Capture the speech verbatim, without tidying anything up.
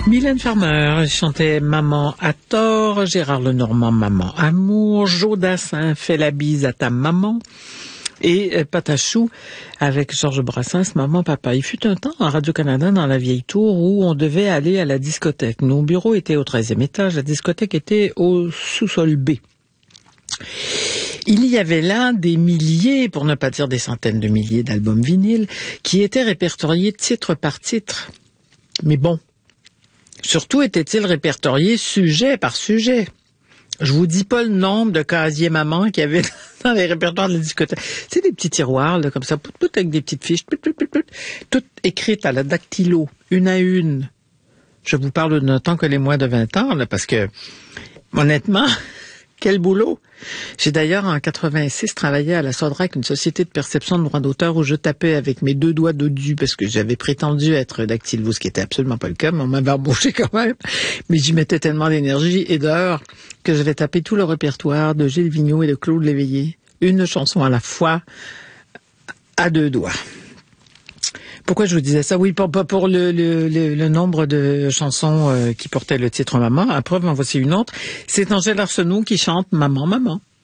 Mylène Farmer chantait Maman à tort, Gérard Lenormand Maman amour, Joe Dassin fait la bise à ta maman et Patachou avec Georges Brassens Maman Papa. Il fut un temps à Radio-Canada dans la vieille tour où on devait aller à la discothèque. Nos bureaux étaient au treizième étage, la discothèque était au sous-sol B. Il y avait là des milliers, pour ne pas dire des centaines de milliers d'albums vinyles qui étaient répertoriés titre par titre. Mais bon, surtout était-il répertorié sujet par sujet. Je vous dis pas le nombre de casiers maman qu'il y avait dans les répertoires de la discothèque. C'est des petits tiroirs, là, comme ça, tout, tout avec des petites fiches, tout, tout, tout, tout, toutes écrites à la dactylo, une à une. Je vous parle d'un temps que les moins de vingt ans, là, parce que, honnêtement, quel boulot! J'ai d'ailleurs, en quatre-vingt-six, travaillé à la Sodrac, une société de perception de droits d'auteur où je tapais avec mes deux doigts dodus parce que j'avais prétendu être dactylo, ce qui était absolument pas le cas, mais on m'avait embauché quand même. Mais j'y mettais tellement d'énergie et d'heures que j'avais tapé tout le répertoire de Gilles Vigneault et de Claude Léveillé, une chanson à la fois, à deux doigts. Pourquoi je vous disais ça? Oui, pour, pour le, le, le, le nombre de chansons euh, qui portaient le titre Maman. À preuve, en voici une autre. C'est Angèle Arsenault qui chante Maman, Maman.